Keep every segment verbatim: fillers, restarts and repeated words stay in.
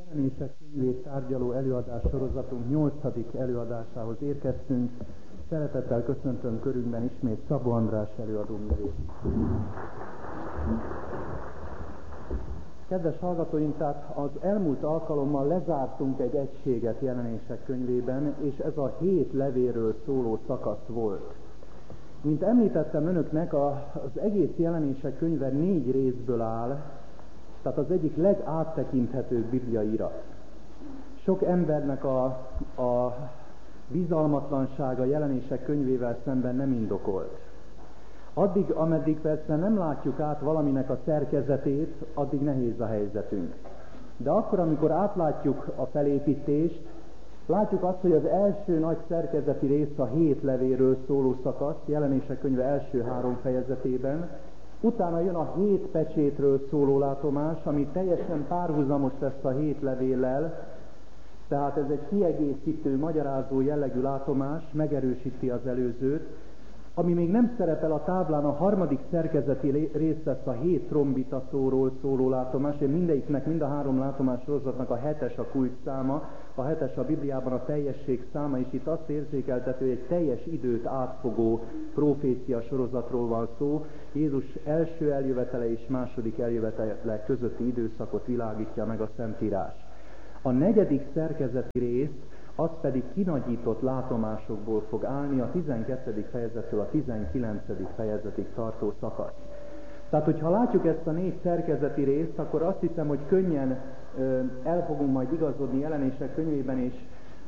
Jelenések könyvét tárgyaló előadás sorozatunk nyolcadik előadásához érkeztünk. Szeretettel köszöntöm körünkben ismét Szabó András előadóművészt. Kedves hallgatóink, tehát az elmúlt alkalommal lezártunk egy egységet Jelenések könyvében, és ez a hét levélről szóló szakasz volt. Mint említettem önöknek, az egész Jelenések könyve négy részből áll, tehát az egyik legáttekinthetőbb bibliai irat. Sok embernek a, a bizalmatlansága Jelenések könyvével szemben nem indokolt. Addig, ameddig persze nem látjuk át valaminek a szerkezetét, addig nehéz a helyzetünk. De akkor, amikor átlátjuk a felépítést, látjuk azt, hogy az első nagy szerkezeti rész a hét levélről szóló szakasz, Jelenések könyve első három fejezetében, utána jön a hét pecsétről szóló látomás, ami teljesen párhuzamos lesz a hét levéllel, tehát ez egy kiegészítő, magyarázó jellegű látomás, megerősíti az előzőt. Ami még nem szerepel a táblán, a harmadik szerkezeti rész lesz a hét trombita szóról szóló látomás. Mindegyiknek, mind a három látomás sorozatnak a hetes a kulcs száma, a hetes a Bibliában a teljesség száma, és itt azt érzékeltető, hogy egy teljes időt átfogó profécia sorozatról van szó. Jézus első eljövetele és második eljövetele közötti időszakot világítja meg a Szentírás. A negyedik szerkezeti rész, az pedig kinagyított látomásokból fog állni a tizenkettedik fejezettől a tizenkilencedik fejezetig tartó szakasz. Tehát, hogyha látjuk ezt a négy szerkezeti részt, akkor azt hiszem, hogy könnyen ö, el fogunk majd igazodni Jelenések könyvében, és,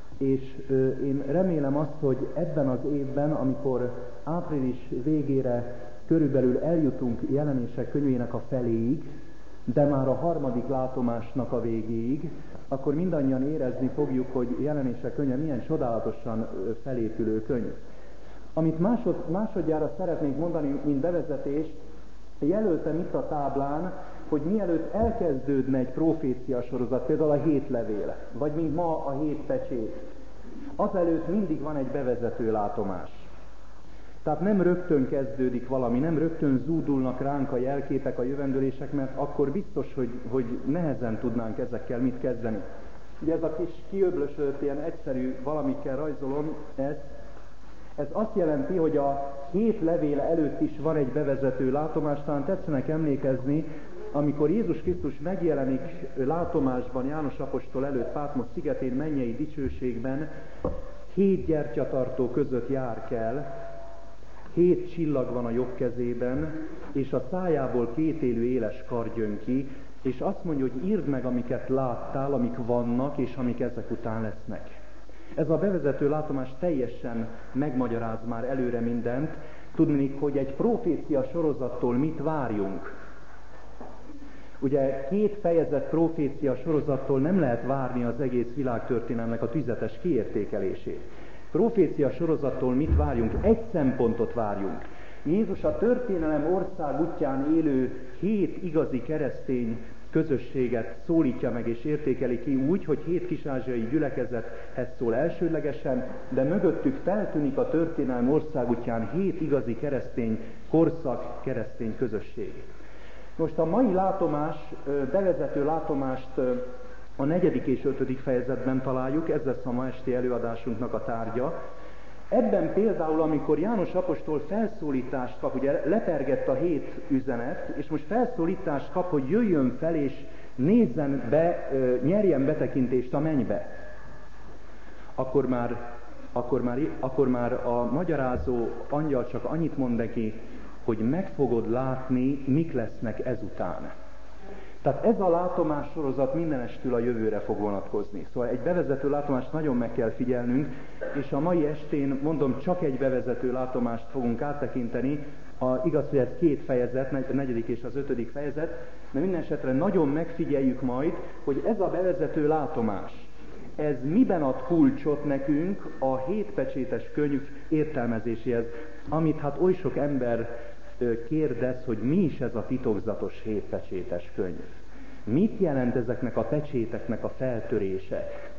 és ö, én remélem azt, hogy ebben az évben, amikor április végére körülbelül eljutunk Jelenések könyvének a feléig, de már a harmadik látomásnak a végéig, akkor mindannyian érezni fogjuk, hogy Jelenések könyve milyen csodálatosan felépülő könyv. Amit másod, másodjára szeretnék mondani, mint bevezetést, jelöltem itt a táblán, hogy mielőtt elkezdődne egy profécia sorozat, például a hét levél, vagy mint ma a hét pecsét, azelőtt mindig van egy bevezető látomás. Tehát nem rögtön kezdődik valami, nem rögtön zúdulnak ránk a jelképek, a jövendőlések, mert akkor biztos, hogy, hogy nehezen tudnánk ezekkel mit kezdeni. Ugye ez a kis kiöblösödött, ilyen egyszerű valamikkel rajzolom ezt. Ez azt jelenti, hogy a hét levél előtt is van egy bevezető látomás, talán tetszenek emlékezni, amikor Jézus Krisztus megjelenik látomásban János apostol előtt Pátmos szigetén mennyei dicsőségben, hét gyertyatartó között jár kell, hét csillag van a jobb kezében, és a szájából két élő éles kard jön ki, és azt mondja, hogy írd meg, amiket láttál, amik vannak, és amik ezek után lesznek. Ez a bevezető látomás teljesen megmagyaráz már előre mindent. Tudnék, hogy egy profécia sorozattól mit várjunk. Ugye két fejezet profécia sorozattól nem lehet várni az egész világtörténelmnek a tüzetes kiértékelését. Profécia sorozattól mit várjunk? Egy szempontot várjunk. Jézus a történelem ország útján élő hét igazi keresztény közösséget szólítja meg és értékeli ki úgy, hogy hét kis-ázsiai gyülekezethez szól elsődlegesen, de mögöttük feltűnik a történelem ország útján hét igazi keresztény korszak, keresztény közösség. Most a mai látomás, bevezető látomást a negyedik és ötödik fejezetben találjuk, ez lesz a ma esti előadásunknak a tárgya. Ebben például, amikor János apostol felszólítást kap, ugye lepergett a hét üzenet, és most felszólítást kap, hogy jöjjön fel és nézzen be, nyerjen betekintést a mennybe. Akkor már, akkor már, akkor már a magyarázó angyal csak annyit mond neki, hogy meg fogod látni, mik lesznek ezután. Tehát ez a látomás sorozat mindenestül a jövőre fog vonatkozni. Szóval egy bevezető látomást nagyon meg kell figyelnünk, és a mai estén, mondom, csak egy bevezető látomást fogunk áttekinteni. A, igaz, hogy ez két fejezet, a negyedik és az ötödik fejezet, de minden esetre nagyon megfigyeljük majd, hogy ez a bevezető látomás, ez miben ad kulcsot nekünk a hétpecsétes könyv értelmezéséhez, amit hát oly sok ember kérdez, hogy mi is ez a titokzatos hétpecsétes könyv. Mit jelent ezeknek a pecséteknek a feltörése? És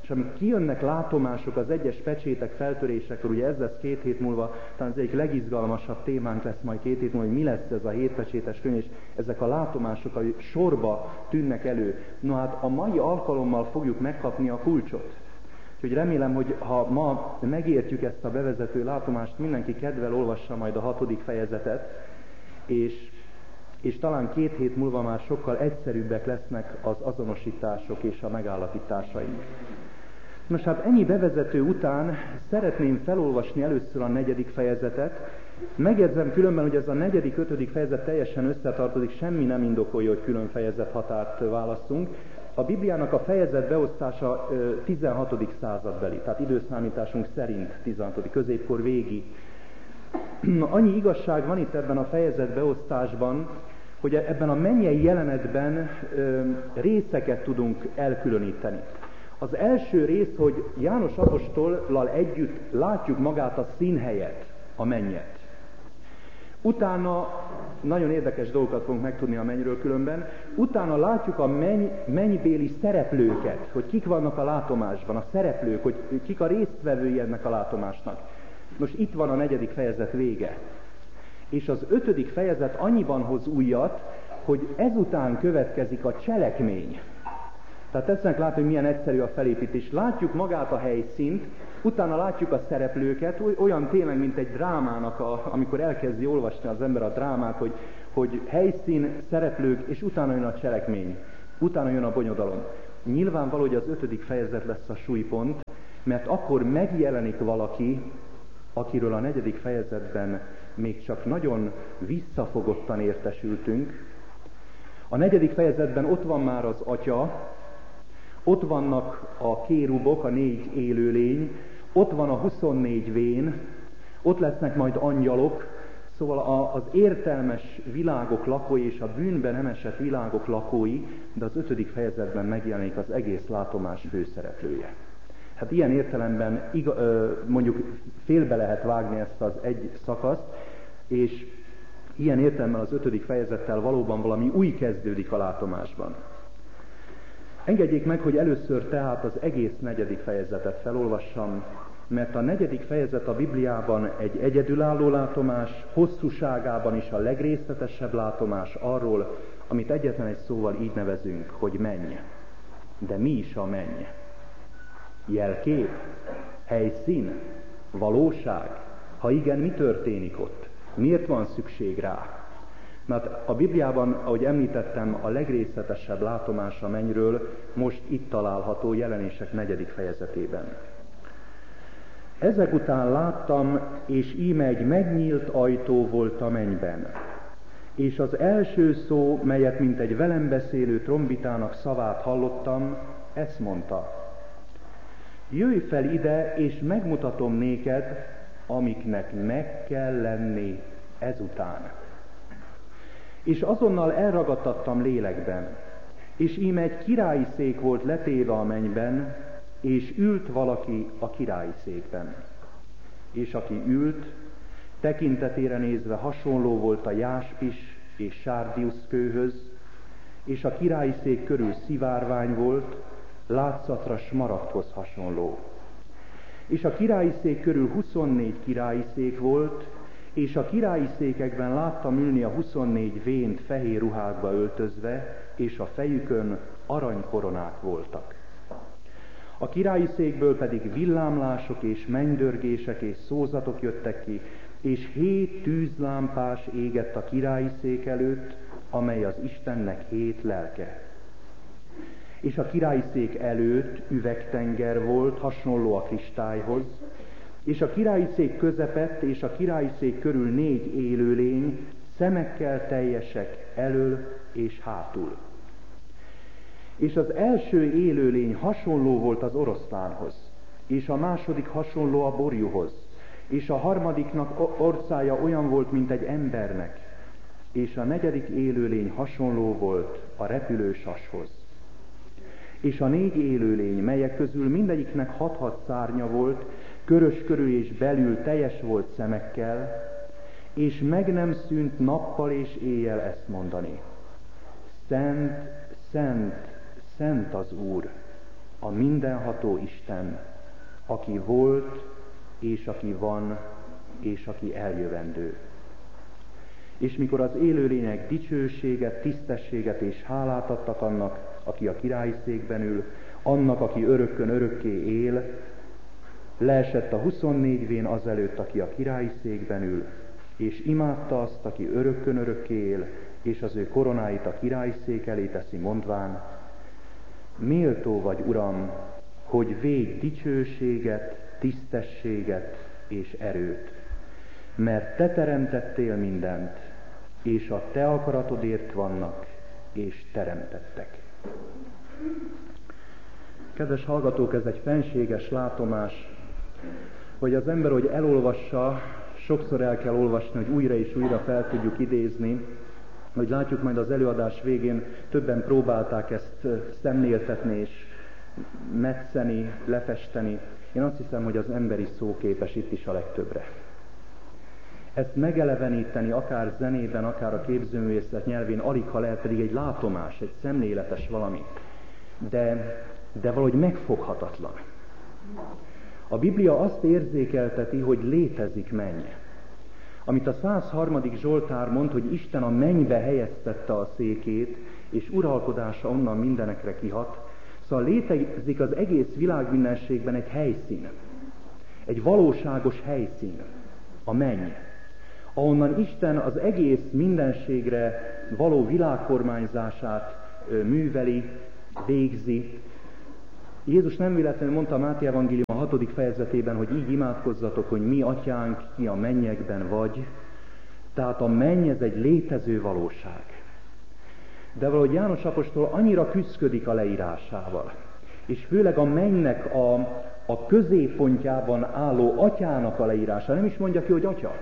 És amíg kijönnek látomások az egyes pecsétek feltörésekor, ugye ez lesz két hét múlva, talán az egyik legizgalmasabb témánk lesz majd két hét múlva, hogy mi lesz ez a hétpecsétes könyv, és ezek a látomások, hogy sorba tűnnek elő. No hát a mai alkalommal fogjuk megkapni a kulcsot. Úgyhogy remélem, hogy ha ma megértjük ezt a bevezető látomást, mindenki kedvel olvassa majd a hatodik fejezetet, és, és talán két hét múlva már sokkal egyszerűbbek lesznek az azonosítások és a megállapításaink. Nos hát ennyi bevezető után szeretném felolvasni először a negyedik fejezetet. Megjegyzem különben, hogy ez a negyedik, ötödik fejezet teljesen összetartozik, semmi nem indokolja, hogy külön fejezet határt választunk. A Bibliának a fejezet beosztása tizenhatodik századbeli, tehát időszámításunk szerint tizenhatodik középkor végi. Annyi igazság van itt ebben a fejezet beosztásban, hogy ebben a mennyei jelenetben részeket tudunk elkülöníteni. Az első rész, hogy János apostollal együtt látjuk magát a színhelyet, a mennyet. Utána, nagyon érdekes dolgokat fogunk megtudni a mennyről különben, utána látjuk a menny, mennybéli szereplőket, hogy kik vannak a látomásban, a szereplők, hogy kik a résztvevői ennek a látomásnak. Most itt van a negyedik fejezet vége. És az ötödik fejezet annyiban hoz újat, hogy ezután következik a cselekmény. Tehát tetszenek látni, hogy milyen egyszerű a felépítés. Látjuk magát a helyszínt, utána látjuk a szereplőket, olyan tényleg, mint egy drámának, a, amikor elkezdi olvasni az ember a drámát, hogy, hogy helyszín, szereplők, és utána jön a cselekmény, utána jön a bonyodalom. Nyilvánvaló, hogy az ötödik fejezet lesz a súlypont, mert akkor megjelenik valaki, akiről a negyedik fejezetben még csak nagyon visszafogottan értesültünk. A negyedik fejezetben ott van már az Atya, ott vannak a kérubok, a négy élőlény, ott van a huszonnégy vén, ott lesznek majd angyalok, szóval az értelmes világok lakói és a bűnben nem esett világok lakói, de az ötödik fejezetben megjelenik az egész látomás főszereplője. Hát ilyen értelemben iga, mondjuk félbe lehet vágni ezt az egy szakaszt, és ilyen értelemben az ötödik fejezettel valóban valami új kezdődik a látomásban. Engedjék meg, hogy először tehát az egész negyedik fejezetet felolvassam, mert a negyedik fejezet a Bibliában egy egyedülálló látomás, hosszúságában is a legrészletesebb látomás arról, amit egyetlen egy szóval így nevezünk, hogy menny. De mi is a menny? Jelkép? Helyszín? Valóság? Ha igen, mi történik ott? Miért van szükség rá? Mert a Bibliában, ahogy említettem, a legrészletesebb látomás a mennyről most itt található Jelenések negyedik fejezetében. Ezek után láttam, és íme egy megnyílt ajtó volt a mennyben. És az első szó, melyet mint egy velem beszélő trombitának szavát hallottam, ezt mondta: jöjj fel ide, és megmutatom néked, amiknek meg kell lenni ezután. És azonnal elragadtattam lélekben, és íme egy királyi szék volt letéve a mennyben, és ült valaki a királyi székben. És aki ült, tekintetére nézve hasonló volt a jáspis és sárdiuszkőhöz, és a királyi szék körül szivárvány volt, látszatra smaragdhoz hasonló. És a királyi szék körül huszonnégy királyi szék volt, és a királyi székekben láttam ülni a huszonnégy vént fehér ruhákba öltözve, és a fejükön aranykoronák voltak. A királyi székből pedig villámlások és mennydörgések és szózatok jöttek ki, és hét tűzlámpás égett a királyi szék előtt, amely az Istennek hét lelke. És a királyi szék előtt üvegtenger volt, hasonló a kristályhoz, és a királyi szék közepett és a királyi szék körül négy élőlény, szemekkel teljesek elől és hátul. És az első élőlény hasonló volt az oroszlánhoz, és a második hasonló a borjúhoz, és a harmadiknak orcája olyan volt, mint egy embernek, és a negyedik élőlény hasonló volt a repülő sashoz. És a négy élőlény, melyek közül mindegyiknek hat-hat szárnya volt, körös körül és belül teljes volt szemekkel, és meg nem szűnt nappal és éjjel ezt mondani: Szent, szent, szent az Úr, a mindenható Isten, aki volt, és aki van, és aki eljövendő. És mikor az élőlények dicsőséget, tisztességet és hálát adtak annak, aki a királyi székben ül, annak, aki örökkön örökké él, leesett a huszonnégy vén azelőtt, aki a királyi székben ül, és imádta azt, aki örökkön örökké él, és az ő koronáit a királyi szék elé teszi, mondván: méltó vagy, Uram, hogy védj dicsőséget, tisztességet és erőt, mert te teremtettél mindent, és a te akaratodért vannak, és teremtettek. Kedves hallgatók, ez egy fenséges látomás, hogy az ember, hogy elolvassa, sokszor el kell olvasni, hogy újra és újra fel tudjuk idézni, hogy látjuk majd az előadás végén, többen próbálták ezt szemléltetni és metszeni, lefesteni. Én azt hiszem, hogy az emberi szó képes itt is a legtöbbre. Ezt megeleveníteni, akár zenében, akár a képzőművészet nyelvén, alig ha lehet, pedig egy látomás, egy szemléletes valami. De, de valahogy megfoghatatlan. A Biblia azt érzékelteti, hogy létezik menny. Amit a száz harmadik Zsoltár mond, hogy Isten a mennybe helyeztette a székét, és uralkodása onnan mindenekre kihat. Szóval létezik az egész világmmindenségben egy helyszín. Egy valóságos helyszín. A menny. Ahonnan Isten az egész mindenségre való világkormányzását műveli, végzi. Jézus nem véletlenül mondta a Máté evangélium a hatodik fejezetében, hogy így imádkozzatok, hogy mi atyánk, ki a mennyekben vagy. Tehát a menny ez egy létező valóság. De valahogy János apostol annyira küszködik a leírásával, és főleg a mennynek a, a középpontjában álló atyának a leírása. Nem is mondja ki, hogy atya.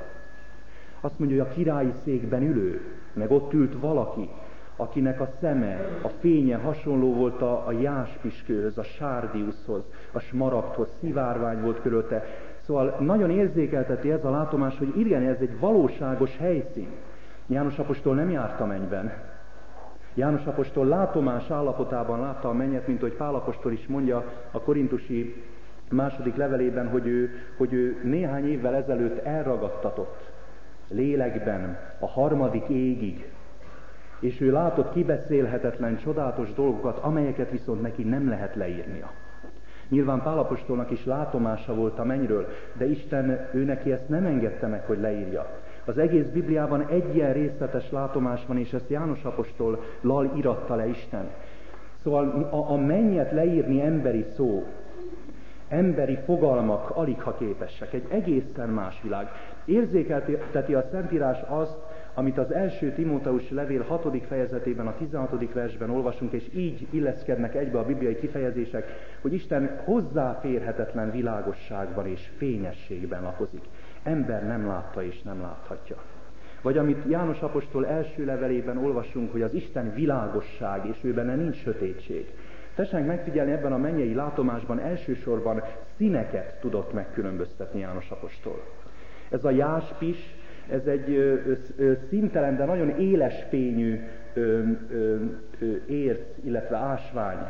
Azt mondja, hogy a királyi székben ülő, meg ott ült valaki, akinek a szeme, a fénye hasonló volt a, a jáspiskőhöz, a sárdiuszhoz, a smaragdhoz, szivárvány volt körülte. Szóval nagyon érzékelteti ez a látomás, hogy igen, ez egy valóságos helyszín. János apostol nem járt a mennyben. János apostol látomás állapotában látta a mennyet, mint hogy Pál apostol is mondja a korintusi második levelében, hogy ő, hogy ő néhány évvel ezelőtt elragadtatott lélekben a harmadik égig, és ő látott kibeszélhetetlen, csodálatos dolgokat, amelyeket viszont neki nem lehet leírnia. Nyilván Pál apostolnak is látomása volt a mennyről, de Isten ő neki ezt nem engedte meg, hogy leírja. Az egész Bibliában egy ilyen részletes látomás van, és ezt János apostollal íratta le Isten. Szóval a, a mennyet leírni emberi szó, emberi fogalmak aligha képesek. Egy egészen más világ. Érzékelteti a Szentírás azt, amit az első Timóteus levél hatodik fejezetében, a tizenhatodik versben olvasunk, és így illeszkednek egybe a bibliai kifejezések, hogy Isten hozzáférhetetlen világosságban és fényességben lakozik. Ember nem látta és nem láthatja. Vagy amit János apostol első levelében olvasunk, hogy az Isten világosság, és ő benne nincs sötétség. Tessenek megfigyelni, ebben a mennyei látomásban elsősorban színeket tudott megkülönböztetni János apostol. Ez a jáspis, ez egy ö, ö, színtelen, de nagyon éles fényű ö, ö, ö, érc, illetve ásvány.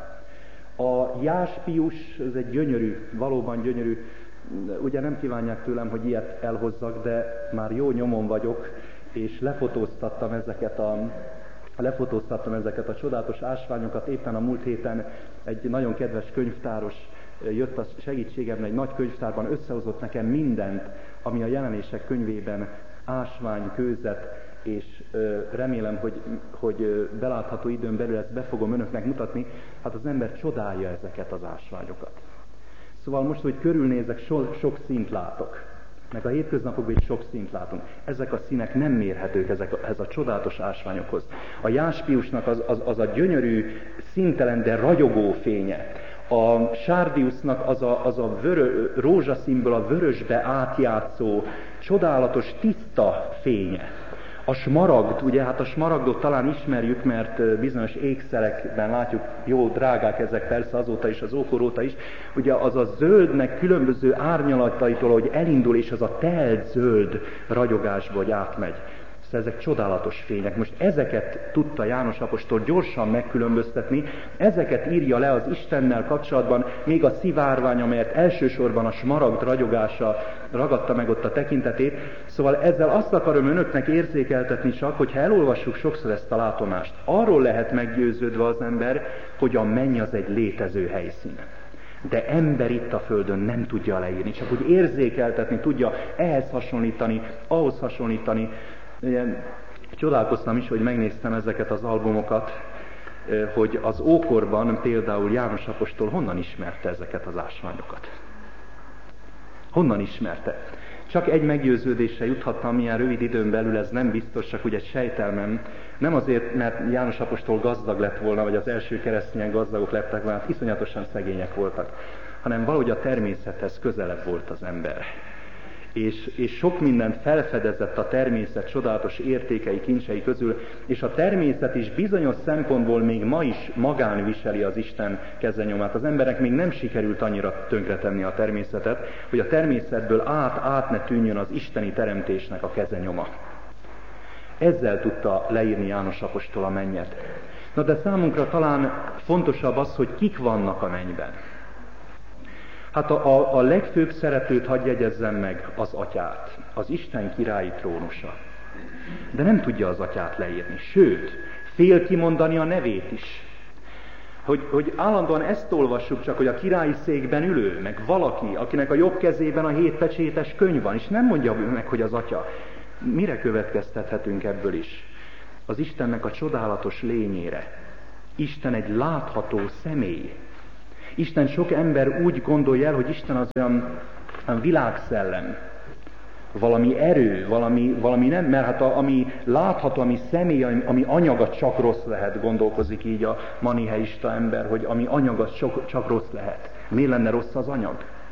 A jáspius, ez egy gyönyörű, valóban gyönyörű, ugye nem kívánják tőlem, hogy ilyet elhozzak, de már jó nyomon vagyok, és lefotóztattam ezeket a, lefotóztattam ezeket a csodálatos ásványokat. Éppen a múlt héten egy nagyon kedves könyvtáros jött a segítségemre, egy nagy könyvtárban összehozott nekem mindent, ami a jelenések könyvében ásvány, kőzet, és ö, remélem, hogy, hogy belátható időn belül ezt be fogom önöknek mutatni. Hát az ember csodálja ezeket az ásványokat. Szóval most, hogy körülnézek, so, sok színt látok. Meg a hétköznapokban is sok színt látunk. Ezek a színek nem mérhetők ezek a, ez a csodálatos ásványokhoz. A jáspiusnak az, az, az a gyönyörű, színtelen, de ragyogó fénye. A sárdiusznak az a, az a vörö, rózsaszínből a vörösbe átjátszó, csodálatos, tiszta fénye. A smaragd, ugye hát a smaragdot talán ismerjük, mert bizonyos ékszerekben látjuk, jó drágák ezek persze azóta is, az ókor óta is, ugye az a zöldnek különböző árnyalataitól, hogy elindul, és az a telt zöld ragyogásba, hogy átmegy. Szóval ezek csodálatos fények. Most ezeket tudta János apostol gyorsan megkülönböztetni, ezeket írja le az Istennel kapcsolatban, még a szivárvány, amelyet elsősorban a smaragd ragyogása ragadta meg ott a tekintetét. Szóval ezzel azt akarom önöknek érzékeltetni csak, hogyha elolvassuk sokszor ezt a látomást, arról lehet meggyőződve az ember, hogy a menny az egy létező helyszín. De ember itt a földön nem tudja leírni, csak úgy érzékeltetni tudja, ehhez hasonlítani, ahhoz hasonlítani. Csodálkoztam is, hogy megnéztem ezeket az albumokat, hogy az ókorban például János apostol honnan ismerte ezeket az ásványokat. Honnan ismerte? Csak egy meggyőződésre juthattam, milyen rövid időn belül, ez nem biztos, csak úgy egy sejtelmem. Nem azért, mert János apostol gazdag lett volna, vagy az első keresztények gazdagok lettek, mert iszonyatosan szegények voltak, hanem valahogy a természethez közelebb volt az ember. És, és sok mindent felfedezett a természet csodálatos értékei, kincsei közül, és a természet is bizonyos szempontból még ma is magán viseli az Isten kezenyomát. Az emberek még nem sikerült annyira tönkretenni a természetet, hogy a természetből át, át ne tűnjön az isteni teremtésnek a kezenyoma. Ezzel tudta leírni János apostol a mennyet. Na de számunkra talán fontosabb az, hogy kik vannak a mennyben. Hát a, a, a legfőbb szereplőt hadd jegyezzem meg, az atyát, az Isten királyi trónusa. De nem tudja az atyát leírni, sőt, fél kimondani a nevét is. Hogy, hogy állandóan ezt olvassuk csak, hogy a királyi székben ülő, meg valaki, akinek a jobb kezében a hét pecsétes könyv van, és nem mondja meg, hogy az atya. Mire következtethetünk ebből is? Az Istennek a csodálatos lényére. Isten egy látható személy. Isten sok ember úgy gondolja el, hogy Isten az olyan, olyan világszellem, valami erő, valami, valami nem, mert hát a, ami látható, ami személy, ami, ami anyaga csak rossz lehet, gondolkozik így a maniheista ember, hogy ami anyaga csak, csak rossz lehet. Miért lenne rossz az anyag?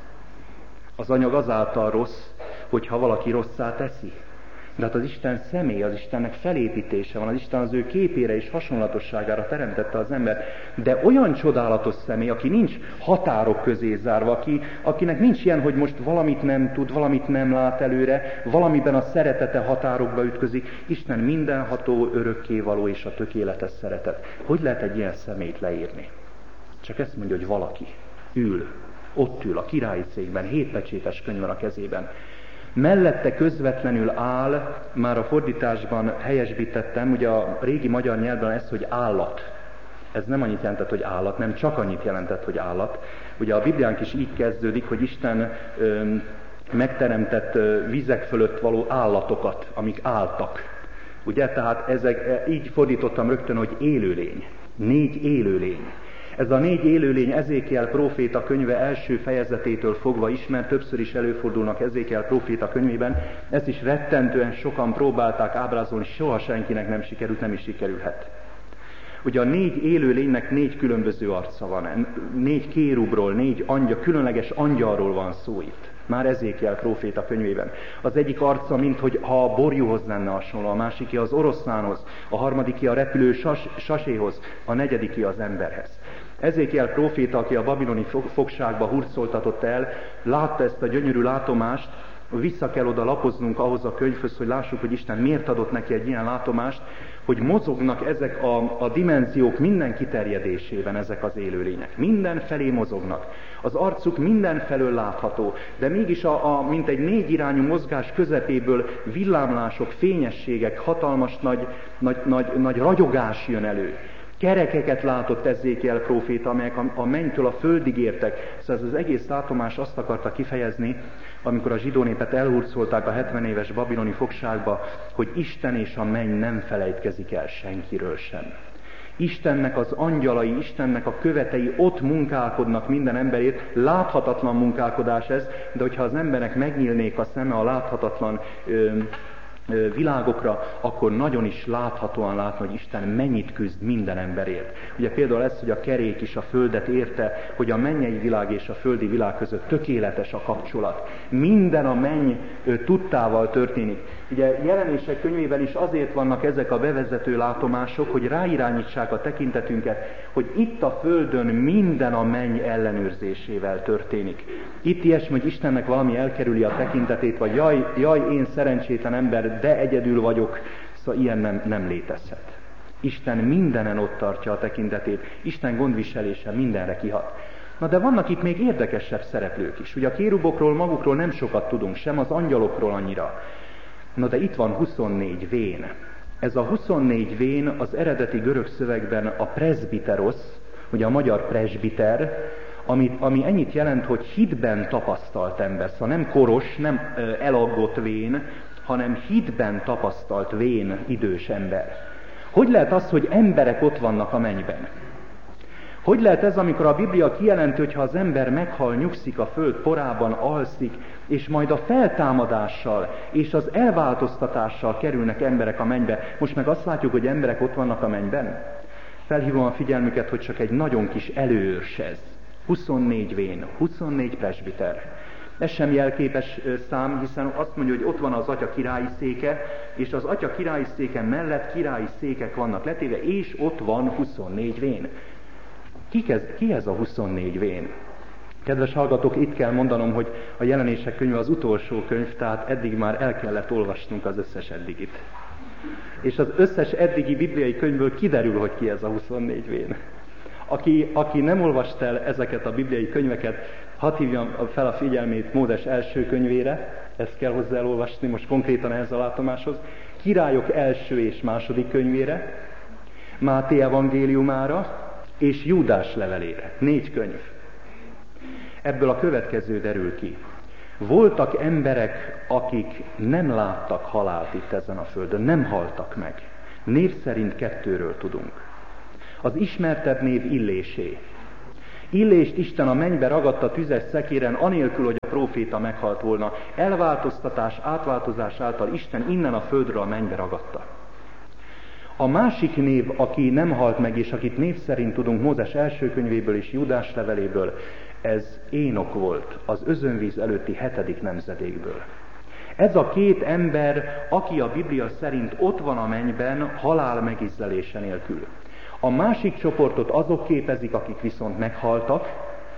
Az anyag azáltal rossz, hogyha valaki rosszá teszi. De hát az Isten személy, az Istennek felépítése van, az Isten az ő képére és hasonlatosságára teremtette az ember. De olyan csodálatos személy, aki nincs határok közé zárva, aki, akinek nincs ilyen, hogy most valamit nem tud, valamit nem lát előre, valamiben a szeretete határokba ütközik. Isten mindenható, örökkévaló és a tökéletes szeretet. Hogy lehet egy ilyen személyt leírni? Csak ezt mondja, hogy valaki ül, ott ül a királyi székben, hét pecsétes könyv van a kezében. Mellette közvetlenül áll, már a fordításban helyesbítettem, ugye a régi magyar nyelvben ez, hogy állat. Ez nem annyit jelentett, hogy állat, nem csak annyit jelentett, hogy állat. Ugye a Bibliánk is így kezdődik, hogy Isten ö, megteremtett ö, vizek fölött való állatokat, amik álltak. Ugye, tehát ezek, így fordítottam rögtön, hogy élőlény. Négy élőlény. Ez a négy élőlény Ezékiel próféta könyve első fejezetétől fogva ismert, többször is előfordulnak Ezékiel próféta könyvében. Ezt is rettentően sokan próbálták ábrázolni, soha senkinek nem sikerült, nem is sikerülhet. Ugye a négy élőlénynek négy különböző arca van, négy kérubról, négy angyal, különleges angyalról van szó itt. Már Ezékiel próféta könyvében. Az egyik arca, mint hogy ha a borjúhoz lenne hasonló, a másiké az oroszlánhoz, a harmadiké a repülő sas, saséhoz, a negyediké az emberhez. Ezékiel próféta, aki a babiloni fogságba hurcoltatott el, látta ezt a gyönyörű látomást, vissza kell oda lapoznunk ahhoz a könyvhöz, hogy lássuk, hogy Isten miért adott neki egy ilyen látomást, hogy mozognak ezek a, a dimenziók minden kiterjedésében ezek az élőlények. Mindenfelé mozognak. Az arcuk mindenfelől látható, de mégis a, a, mint egy négy irányú mozgás közepéből villámlások, fényességek, hatalmas nagy, nagy, nagy, nagy ragyogás jön elő. Kerekeket látott Ezékiel próféta, amelyek a, a mennytől a földig értek. Szóval ez az egész látomás azt akarta kifejezni, amikor a zsidó népet elhurcolták a hetven éves babiloni fogságba, hogy Isten és a menny nem felejtkezik el senkiről sem. Istennek az angyalai, Istennek a követei ott munkálkodnak minden emberért, láthatatlan munkálkodás ez, de hogyha az embernek megnyílnék a szeme a láthatatlan ö, világokra, akkor nagyon is láthatóan látna, hogy Isten mennyit küzd minden emberért. Ugye például ez, hogy a kerék is a földet érte, hogy a mennyei világ és a földi világ között tökéletes a kapcsolat. Minden a menny tudtával történik. Ugye Jelenések könyvében is azért vannak ezek a bevezető látomások, hogy ráirányítsák a tekintetünket, hogy itt a földön minden a menny ellenőrzésével történik. Itt ilyesmi, hogy Istennek valami elkerüli a tekintetét, vagy jaj, jaj én szerencsétlen ember, de egyedül vagyok, Szóval ilyen nem, nem létezhet. Isten mindenen ott tartja a tekintetét, Isten gondviselése mindenre kihat. Na de vannak itt még érdekesebb szereplők is. Ugye a kérubokról magukról nem sokat tudunk, sem az angyalokról annyira. Na de itt van huszonnégy vén. Ez a huszonnégy vén az eredeti görög szövegben a presbiterosz, ugye a magyar presbiter, ami, ami ennyit jelent, hogy hitben tapasztalt ember. Szóval nem koros, nem elaggott vén, hanem hitben tapasztalt vén idős ember. Hogy lehet az, hogy emberek ott vannak a mennyben? Hogy lehet ez, amikor a Biblia kijelenti, hogy ha az ember meghal, nyugszik a föld porában, alszik, és majd a feltámadással és az elváltoztatással kerülnek emberek a mennybe. Most meg azt látjuk, hogy emberek ott vannak a mennyben. Felhívom a figyelmüket, hogy csak egy nagyon kis előőrs ez. huszonnégy vén, huszonnégy presbiter. Ez sem jelképes szám, hiszen azt mondja, hogy ott van az atya királyi széke, és az atya királyi széke mellett királyi székek vannak letéve, és ott van huszonnégy vén. Ki ez, ki ez a huszonnégy vén? Kedves hallgatók, itt kell mondanom, hogy a Jelenések könyve az utolsó könyv, tehát eddig már el kellett olvasnunk az összes eddigit. És az összes eddigi bibliai könyvből kiderül, hogy ki ez a huszonnégy vén. Aki, aki nem olvasta el ezeket a bibliai könyveket, hadd hívjam fel a figyelmét Mózes első könyvére, ezt kell hozzá elolvasni, most konkrétan ehhez a látomáshoz, Királyok első és második könyvére, Máté evangéliumára, és Júdás levelére. Négy könyv. Ebből a következő derül ki. Voltak emberek, akik nem láttak halált itt ezen a földön, nem haltak meg. Név szerint kettőről tudunk. Az ismertebb név Illésé. Illést Isten a mennybe ragadta tüzes szekéren, anélkül, hogy a próféta meghalt volna. Elváltoztatás, átváltozás által Isten innen a földről a mennybe ragadta. A másik név, aki nem halt meg, és akit név szerint tudunk Mózes első könyvéből és Júdás leveléből, ez Énok volt, az özönvíz előtti hetedik nemzedékből. Ez a két ember, aki a Biblia szerint ott van a mennyben, halál megizlelése nélkül. A másik csoportot azok képezik, akik viszont meghaltak,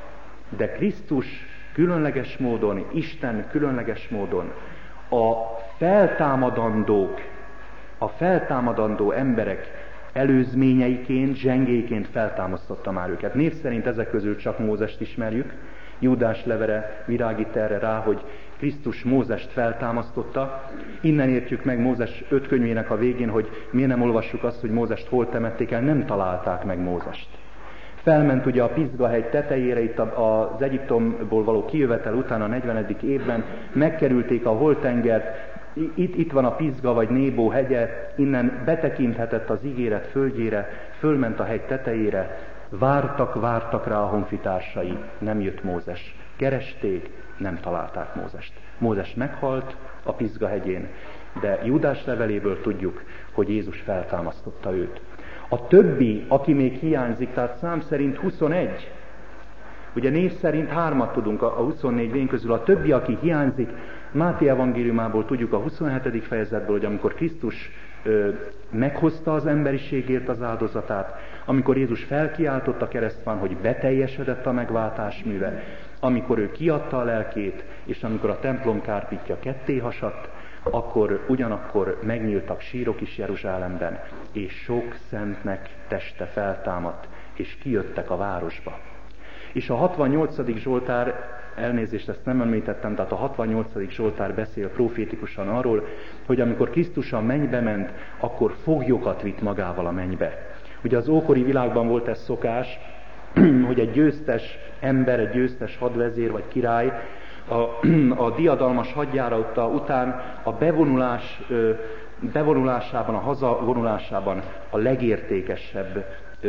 de Krisztus különleges módon, Isten különleges módon a feltámadandók, a feltámadandó emberek előzményeiként, zsengéiként feltámasztotta már őket. Név szerint ezek közül csak Mózest ismerjük. Júdás levele virágít erre rá, hogy Krisztus Mózest feltámasztotta. Innen értjük meg Mózes öt könyvének a végén, hogy miért nem olvassuk azt, hogy Mózest hol temették el, nem találták meg Mózest. Felment ugye a Pizga-hegy tetejére, itt az Egyiptomból való kijövetel után a negyvenedik évben, megkerülték a holttengert, Itt, itt van a Pizga vagy Nébó hegye, innen betekinthetett az ígéret földjére, fölment a hegy tetejére, vártak, vártak rá a honfitársai, nem jött Mózes. Keresték, nem találták Mózest. Mózes meghalt a Pizga hegyén, de Júdás leveléből tudjuk, hogy Jézus feltámasztotta őt. A többi, aki még hiányzik, tehát szám szerint huszonegy, ugye név szerint hármat tudunk a huszonnégy vén közül, a többi, aki hiányzik, Máté evangéliumából tudjuk a huszonhetedik fejezetből, hogy amikor Krisztus ö, meghozta az emberiségért az áldozatát, amikor Jézus felkiáltott a keresztfán, hogy beteljesedett a megváltás műve, amikor ő kiadta a lelkét, és amikor a templom kárpitja ketté hasadt, akkor ugyanakkor megnyíltak sírok is Jeruzsálemben, és sok szentnek teste feltámadt, és kijöttek a városba. És a hatvannyolcadik Zsoltár, elnézést, ezt nem említettem, tehát a hatvannyolcadik Zsoltár beszél profétikusan arról, hogy amikor Krisztus a mennybe ment, akkor foglyokat vitt magával a mennybe. Ugye az ókori világban volt ez szokás, hogy egy győztes ember, egy győztes hadvezér vagy király a, a diadalmas hadjárata után a bevonulás, bevonulásában, a hazavonulásában a legértékesebb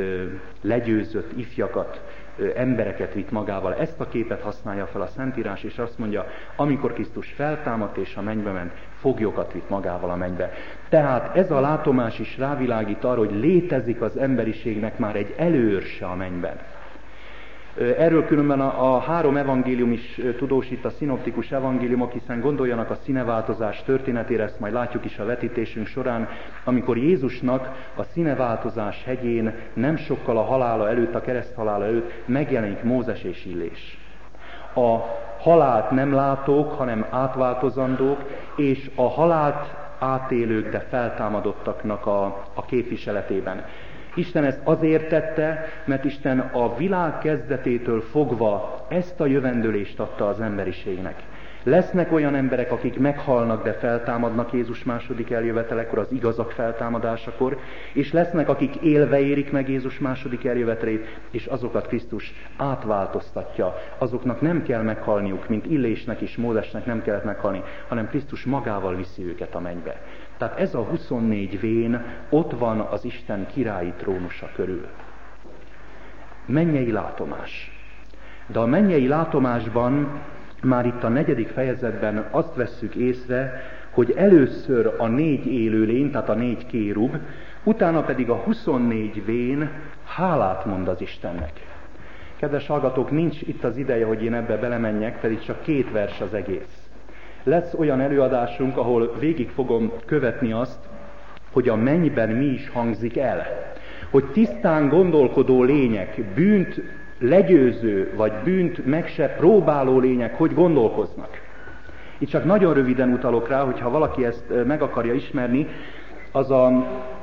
legyőzött ifjakat, embereket vitt magával. Ezt a képet használja fel a Szentírás, és azt mondja, amikor Krisztus feltámadt és a mennybe ment, foglyokat vitt magával a mennybe. Tehát ez a látomás is rávilágít arra, hogy létezik az emberiségnek már egy előőrse a mennyben. Erről különben a, a három evangélium is tudósít, a szinoptikus evangéliumok, hiszen gondoljanak a színeváltozás történetére, ezt majd látjuk is a vetítésünk során, amikor Jézusnak a színeváltozás hegyén nem sokkal a halála előtt, a kereszthalála előtt megjelenik Mózes és Illés. A halált nem látók, hanem átváltozandók, és a halált átélők, de feltámadottaknak a, a képviseletében. Isten ezt azért tette, mert Isten a világ kezdetétől fogva ezt a jövendőlést adta az emberiségnek. Lesznek olyan emberek, akik meghalnak, de feltámadnak Jézus második eljövetelekor, az igazak feltámadásakor, és lesznek, akik élve érik meg Jézus második eljövetelét, és azokat Krisztus átváltoztatja. Azoknak nem kell meghalniuk, mint Illésnek és Mózesnek nem kellett meghalni, hanem Krisztus magával viszi őket a mennybe. Tehát ez a huszonnégy vén ott van az Isten királyi trónusa körül. Mennyei látomás. De a mennyei látomásban már itt a negyedik fejezetben azt vesszük észre, hogy először a négy élőlény, tehát a négy kérub, utána pedig a huszonnégy vén hálát mond az Istennek. Kedves hallgatók, nincs itt az ideje, hogy én ebbe belemenjek, pedig csak két vers az egész. Lesz olyan előadásunk, ahol végig fogom követni azt, hogy a mennyben mi is hangzik el. Hogy tisztán gondolkodó lények, bűnt legyőző, vagy bűnt meg se próbáló lények, hogy gondolkoznak. Itt csak nagyon röviden utalok rá, hogyha valaki ezt meg akarja ismerni, az a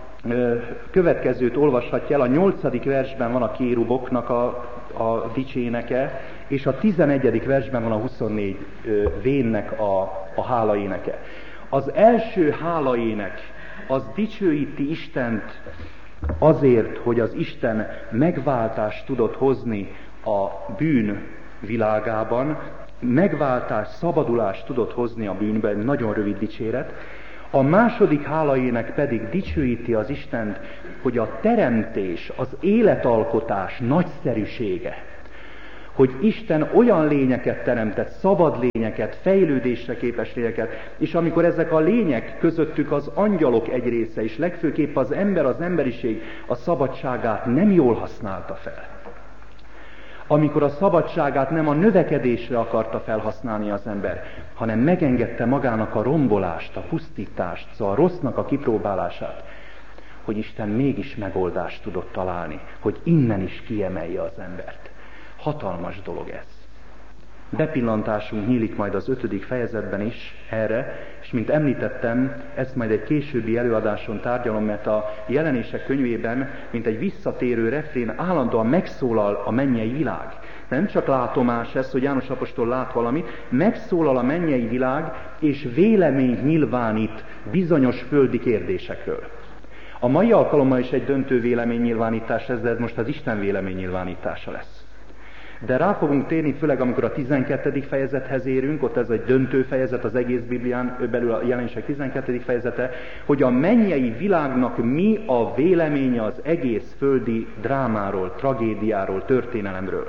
következőt olvashatja el. A nyolcadik versben van a kéruboknak a, a dicséneke, és a tizenegyedik versben van a huszonnégy vénnek a, a hálaéneke. Az első hálaének az dicsőíti Istent azért, hogy az Isten megváltást tudott hozni a bűn világában, megváltást, szabadulást tudott hozni a bűnben, nagyon rövid dicséret. A második hálaének pedig dicsőíti az Istent, hogy a teremtés, az életalkotás nagyszerűsége, hogy Isten olyan lényeket teremtett, szabad lényeket, fejlődésre képes lényeket, és amikor ezek a lények, közöttük az angyalok egy része, és legfőképp az ember, az emberiség a szabadságát nem jól használta fel. Amikor a szabadságát nem a növekedésre akarta felhasználni az ember, hanem megengedte magának a rombolást, a pusztítást, szóval a rossznak a kipróbálását, hogy Isten mégis megoldást tudott találni, hogy innen is kiemelje az embert. Hatalmas dolog ez. Bepillantásunk nyílik majd az ötödik fejezetben is erre, és mint említettem, ezt majd egy későbbi előadáson tárgyalom, mert a Jelenések könyvében, mint egy visszatérő refrén, állandóan megszólal a mennyei világ. Nem csak látomás ez, hogy János apostol lát valamit, megszólal a mennyei világ, és véleményt nyilvánít bizonyos földi kérdésekről. A mai alkalommal is egy döntő véleménynyilvánítás ez, de ez most az Isten véleménynyilvánítása lesz. De rá fogunk térni, főleg amikor a tizenkettedik fejezethez érünk, ott ez egy döntő fejezet az egész Biblián, belül a Jelenések tizenkettedik fejezete, hogy a mennyei világnak mi a véleménye az egész földi drámáról, tragédiáról, történelemről.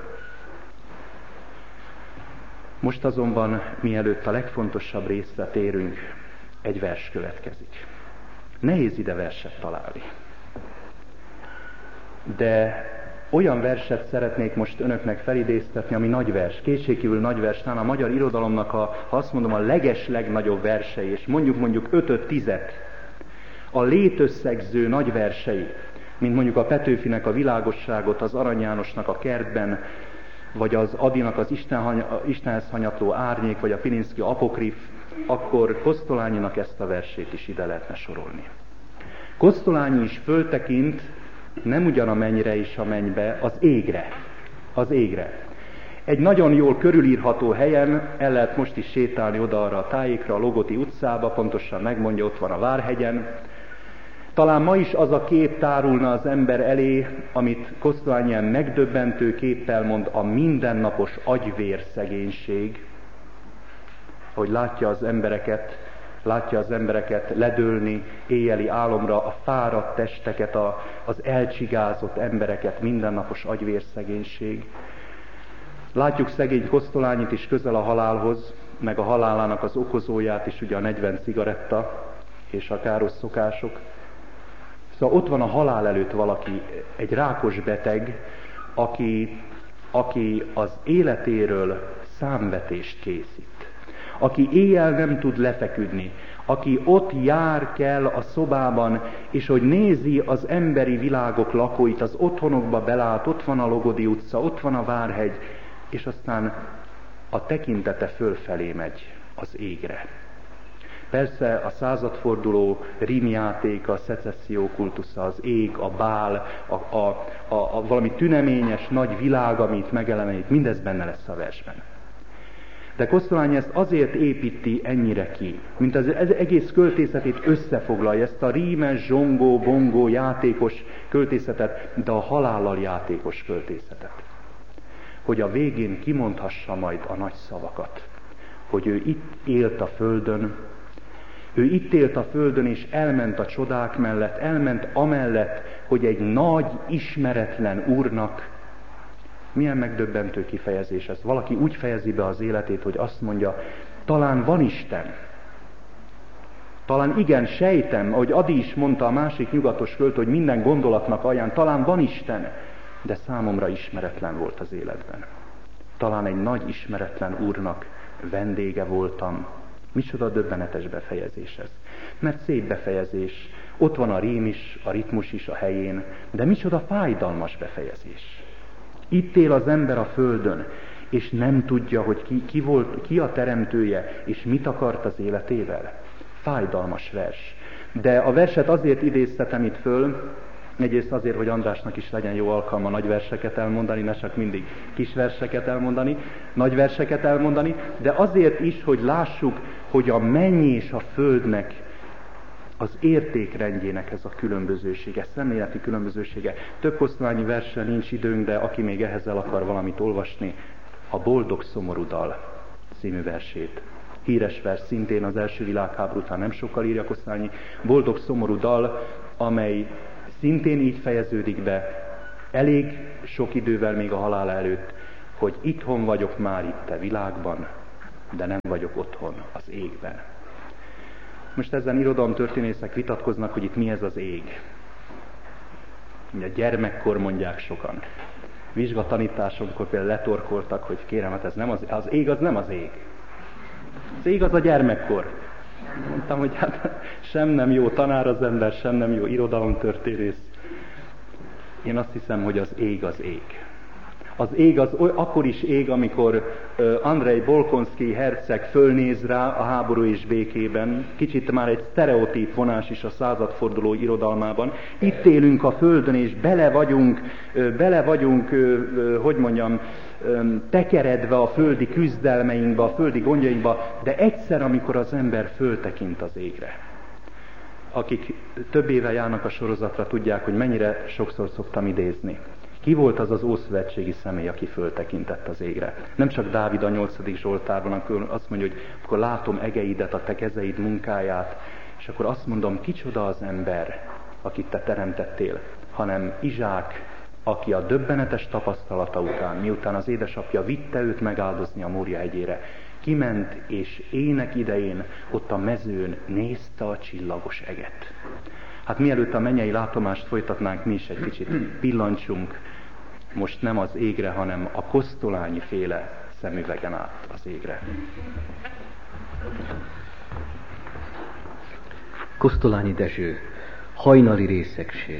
Most azonban, mielőtt a legfontosabb részre térünk, egy vers következik. Nehéz ide verset találni. De olyan verset szeretnék most önöknek felidéztetni, ami nagy vers, kétségkívül nagy vers, talán a magyar irodalomnak, a, ha azt mondom, a leges legnagyobb versei, és mondjuk mondjuk ötöt, tizet, a létösszegző nagy versei, mint mondjuk a Petőfinek a Világosságot, az Arany Jánosnak a Kertben, vagy az Adinak az Isten, Istenhez hanyatló árnyék, vagy a Pilinszky apokrif, akkor Kosztolányinak ezt a versét is ide lehetne sorolni. Kosztolányi is föltekint nem ugyan a mennyre és a mennybe, az égre. Az égre. Egy nagyon jól körülírható helyen, el lehet most is sétálni oda-arra a tájékra, a Logoti utcába, pontosan megmondja, ott van a Várhegyen. Talán ma is az a kép tárulna az ember elé, amit Kosztolányi ilyen megdöbbentő képpel mond, a mindennapos agyvérszegénység, hogy látja az embereket, látja az embereket ledőlni éjjeli álomra, a fáradt testeket, a, az elcsigázott embereket, mindennapos agyvérszegénység. Látjuk szegény Kosztolányit is közel a halálhoz, meg a halálának az okozóját is, ugye a negyven cigaretta és a káros szokások. Szóval ott van a halál előtt valaki, egy rákos beteg, aki, aki az életéről számvetést készít. Aki éjjel nem tud lefeküdni, aki ott jár kell a szobában, és hogy nézi az emberi világok lakóit, az otthonokba belát, ott van a Logodi utca, ott van a Várhegy, és aztán a tekintete fölfelé megy az égre. Persze a századforduló rímjáték, a szecesszió kultusza, az ég, a bál, a, a, a, a valami tüneményes nagy világ, amit megelenít, mindez benne lesz a versben. De Kosztolányi ezt azért építi ennyire ki, mint az egész költészetét összefoglalja, ezt a rímes, zsongó, bongó, játékos költészetet, de a halállal játékos költészetet. Hogy a végén kimondhassa majd a nagy szavakat, hogy ő itt élt a földön, ő itt élt a földön, és elment a csodák mellett, elment amellett, hogy egy nagy, ismeretlen úrnak, milyen megdöbbentő kifejezés ez. Valaki úgy fejezi be az életét, hogy azt mondja, talán van Isten. Talán igen, sejtem, ahogy Adi is mondta, a másik nyugatos költő, hogy minden gondolatnak alján, talán van Isten, de számomra ismeretlen volt az életben. Talán egy nagy ismeretlen úrnak vendége voltam. Micsoda döbbenetes befejezés ez. Mert szép befejezés, ott van a rím is, a ritmus is a helyén, de micsoda fájdalmas befejezés. Itt él az ember a földön, és nem tudja, hogy ki, ki volt, ki a teremtője, és mit akart az életével. Fájdalmas vers. De a verset azért idéztetem itt föl, egyrészt azért, hogy Andrásnak is legyen jó alkalma nagy verseket elmondani, ne csak mindig kis verseket elmondani, nagy verseket elmondani, de azért is, hogy lássuk, hogy a menny és a földnek az értékrendjének ez a különbözősége, szemléleti különbözősége. Több Kosztolányi verssel nincs időnk, de aki még ehhez el akar valamit olvasni, a Boldog szomorú dal című versét. Híres vers, szintén az első világháború után nem sokkal írja Kosztolányi. Boldog szomorú dal, amely szintén így fejeződik be, elég sok idővel még a halála előtt, hogy itthon vagyok már itt a világban, de nem vagyok otthon az égben. Most ezen irodalomtörténészek vitatkoznak, hogy itt mi ez az ég. Ugye gyermekkor mondják sokan. Vizsgatanításomkor például letorkoltak, hogy kérem, hát ez nem az, az ég, az nem az ég. Az ég az a gyermekkor. Mondtam, hogy hát sem nem jó tanár az ember, sem nem jó irodalomtörténész. Én azt hiszem, hogy az ég az ég. Az ég az akkor is ég, amikor Andrej Bolkonszky herceg fölnéz rá a Háború és békében. Kicsit már egy sztereotíp vonás is a századforduló irodalmában. Itt élünk a földön, és bele vagyunk, bele vagyunk, hogy mondjam, tekeredve a földi küzdelmeinkbe, a földi gondjainkba, de egyszer, amikor az ember föltekint az égre. Akik több éve járnak a sorozatra, tudják, hogy mennyire sokszor szoktam idézni. Ki volt az az ószövetségi személy, aki föltekintett az égre? Nem csak Dávid a nyolcadik Zsoltárban, akkor azt mondja, hogy akkor látom egeidet, a te kezeid munkáját, és akkor azt mondom, kicsoda az ember, akit te teremtettél, hanem Izsák, aki a döbbenetes tapasztalata után, miután az édesapja vitte őt megáldozni a Mória hegyére, kiment, és ének idején ott a mezőn nézte a csillagos eget. Hát mielőtt a mennyei látomást folytatnánk, mi is egy kicsit pillancsunk, most nem az égre, hanem a Kosztolányi féle szemüvegen át az égre. Kosztolányi Dezső, hajnali részegség.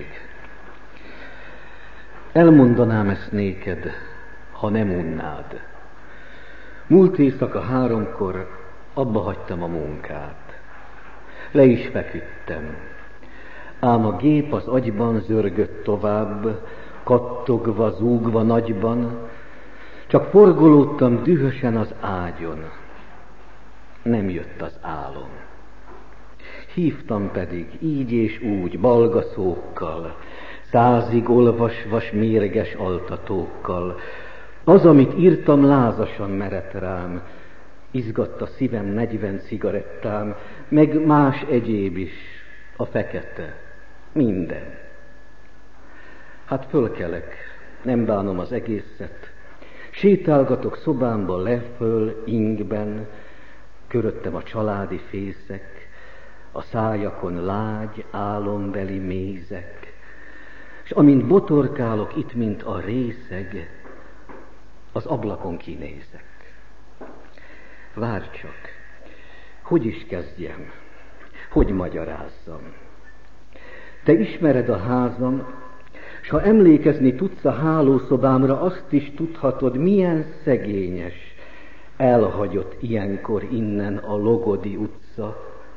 Elmondanám ezt néked, ha nem unnád. Múlt éjszaka háromkor abba hagytam a munkát. Le is feküdtem. Ám a gép az agyban zörgött tovább, kattogva, zúgva nagyban, csak forgolódtam dühösen az ágyon. Nem jött az álom. Hívtam pedig így és úgy, balgaszókkal, százig olvasvas mérges altatókkal. Az, amit írtam, lázasan merett rám, izgatta szívem negyven cigarettám, meg más egyéb is, a fekete, minden. Hát fölkelek, nem bánom az egészet, sétálgatok szobámba le-föl ingben, köröttem a családi fészek, a szájakon lágy, álombeli mézek, és amint botorkálok itt, mint a részeg, az ablakon kinézek. Várj csak, hogy is kezdjem, hogy magyarázzam. Te ismered a házam, s ha emlékezni tudsz a hálószobámra, azt is tudhatod, milyen szegényes, elhagyott ilyenkor innen a Logodi utca,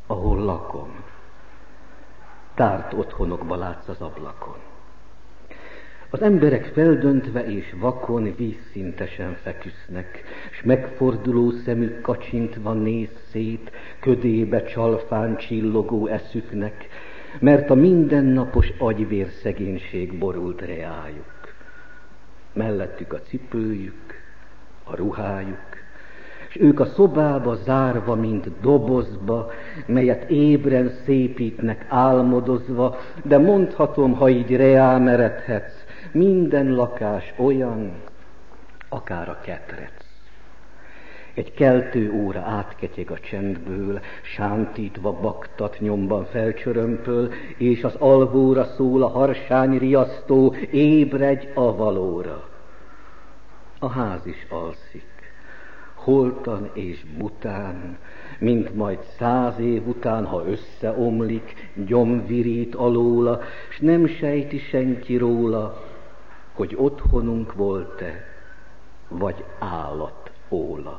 ahol lakom. Tárt otthonokba látsz az ablakon. Az emberek feldöntve és vakon vízszintesen feküsznek, s megforduló szemük kacsintva néz szét ködébe csalfán csillogó eszüknek, mert a mindennapos agyvérszegénység borult reájuk. Mellettük a cipőjük, a ruhájuk, s ők a szobába zárva, mint dobozba, melyet ébren szépítnek álmodozva, de mondhatom, ha így reá meredhetsz, minden lakás olyan, akár a ketrec. Egy keltő óra átketyeg a csendből, sántítva baktat nyomban felcsörömpöl, és az alvóra szól a harsány riasztó, ébredj a valóra. A ház is alszik, holtan és bután, mint majd száz év után, ha összeomlik, gyomvirít alóla, s nem sejti senki róla, hogy otthonunk volt-e, vagy állat óla.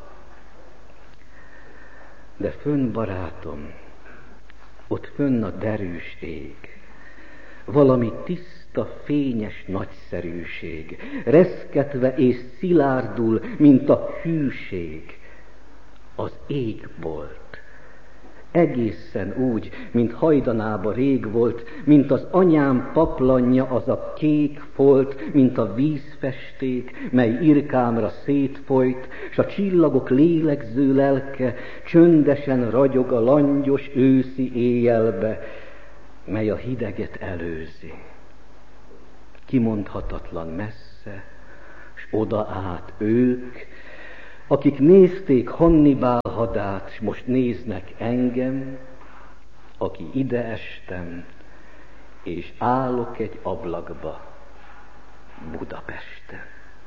De fönn, barátom, ott fönn a derűs ég, valami tiszta, fényes nagyszerűség, reszketve és szilárdul, mint a hűség, az égbolt. Egészen úgy, mint hajdanába rég volt, mint az anyám paplanja, az a kék folt, mint a vízfesték, mely irkámra szétfolyt, s a csillagok lélegző lelke csöndesen ragyog a langyos őszi éjjelbe, mely a hideget előzi. Kimondhatatlan messze, s oda át ők, akik nézték Hannibál hadát, s most néznek engem, aki ide estem, és állok egy ablakba Budapesten.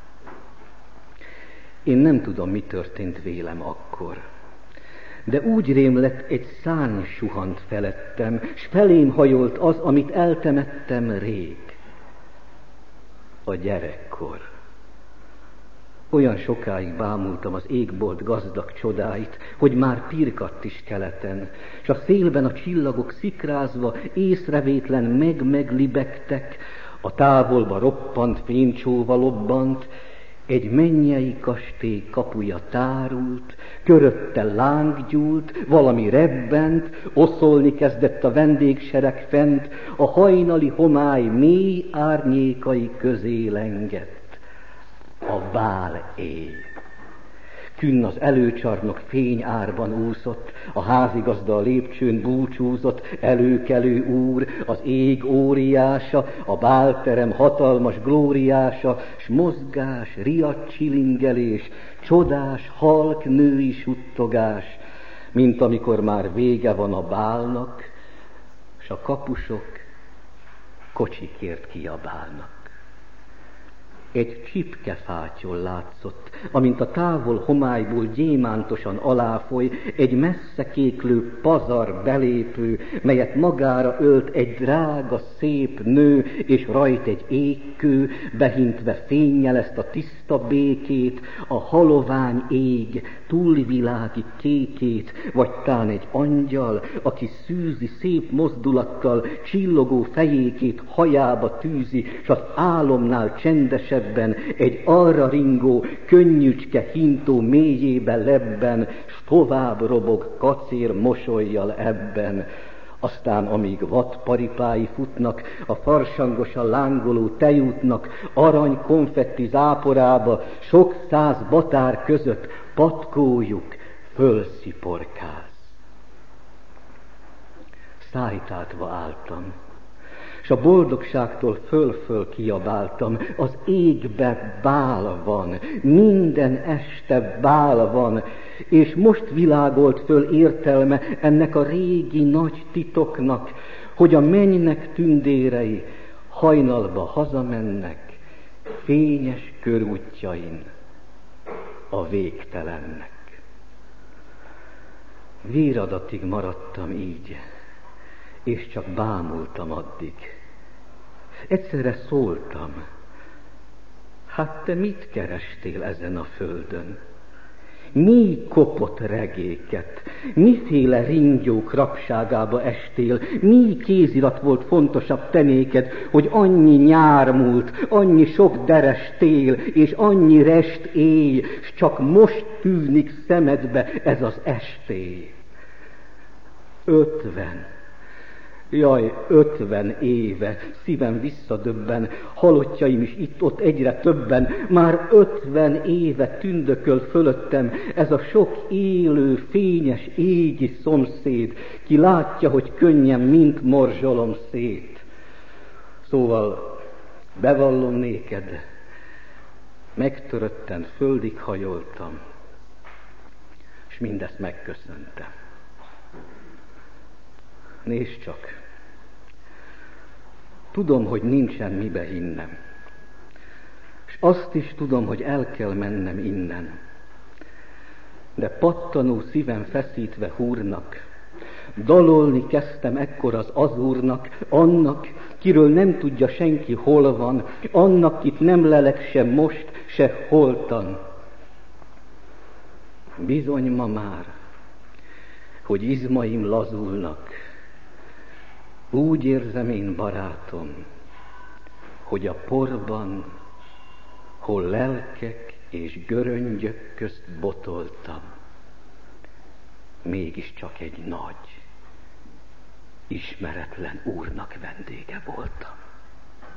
Én nem tudom, mi történt vélem akkor, de úgy rémlett, egy szárny suhant felettem, s felém hajolt az, amit eltemettem rég. A gyerekkor. Olyan sokáig bámultam az égbolt gazdag csodáit, hogy már pirkadt is keleten, s a szélben a csillagok szikrázva észrevétlen meg-meglibegtek, a távolba roppant fénycsóva lobbant, egy mennyei kastély kapuja tárult, körötte láng gyúlt, valami rebbent, oszolni kezdett a vendégsereg fent, a hajnali homály mély árnyékai közé lengett. A bál éj. Künn az előcsarnok fényárban úszott, a házigazda a lépcsőn búcsúzott, előkelő úr, az ég óriása, a bálterem hatalmas glóriása, s mozgás, riadt csilingelés, csodás, halk női suttogás, mint amikor már vége van a bálnak, s a kapusok kocsikért kiabálnak. Egy csipkefátyol látszott, amint a távol homályból gyémántosan aláfoly, egy messze kéklő pazar belépő, melyet magára ölt egy drága, szép nő, és rajt egy égkő, behintve fénnyel ezt a tiszta békét, a halovány ég túlvilági kékét, vagy tán egy angyal, aki szűzi szép mozdulattal, csillogó fejékét hajába tűzi, s az álomnál csendesebb egy arra ringó, könnyücske hintó mélyében lebben, s tovább robog kacér mosollyal ebben. Aztán amíg vadparipái futnak, a farsangosan lángoló tejútnak, arany konfetti záporába, sok száz batár között patkójuk fölsziporkáz. Szájtátva álltam, s a boldogságtól föl-föl kiabáltam, az égbe bál van, minden este bál van, és most világolt föl értelme ennek a régi nagy titoknak, hogy a mennynek tündérei hajnalba hazamennek, fényes körútjain a végtelennek. Véradatig maradtam így, és csak bámultam addig. Egyszerre szóltam, hát te mit kerestél ezen a földön? Mi kopott regéket, miféle ringyók rabságába estél, mi kézirat volt fontosabb te néked, hogy annyi nyár múlt, annyi sok deres tél, és annyi rest éj, s csak most tűnik szemedbe ez az estély. Ötven, jaj, ötven éve, szívem visszadöbben, halottjaim is itt-ott egyre többen, már ötven éve tündököl fölöttem ez a sok élő, fényes, égi szomszéd, ki látja, hogy könnyen mint morzsolom szét. Szóval bevallom néked, megtörötten földig hajoltam, és mindezt megköszöntem. Nézd csak, tudom, hogy nincsen mibe hinnem, és azt is tudom, hogy el kell mennem innen. De pattanó szívem feszítve húrnak, dalolni kezdtem ekkor az azúrnak, annak, kiről nem tudja senki, hol van, annak, kit nem lelek se most, se holtan. Bizony ma már, hogy izmaim lazulnak, úgy érzem én, barátom, hogy a porban, hol lelkek és göröngyök közt botoltam, mégiscsak egy nagy, ismeretlen úrnak vendége voltam.